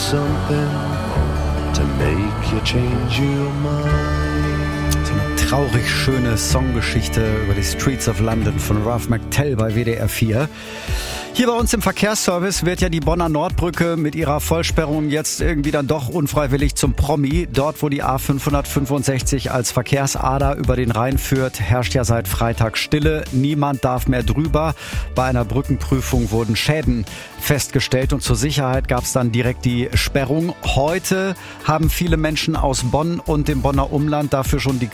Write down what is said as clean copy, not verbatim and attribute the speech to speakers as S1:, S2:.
S1: something to make you change your mind.
S2: So eine traurig schöne Songgeschichte über die Streets of London von Ralph McTell bei WDR 4. Hier bei uns im Verkehrsservice wird ja die Bonner Nordbrücke mit ihrer Vollsperrung jetzt irgendwie dann doch unfreiwillig zum Promi. Dort, wo die A565 als Verkehrsader über den Rhein führt, herrscht ja seit Freitag Stille. Niemand darf mehr drüber. Bei einer Brückenprüfung wurden Schäden festgestellt und zur Sicherheit gab es dann direkt die Sperrung. Heute haben viele Menschen aus Bonn und dem Bonner Umland dafür schon die